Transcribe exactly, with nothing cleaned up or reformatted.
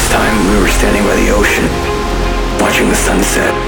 time we were standing by the ocean, watching the sunset.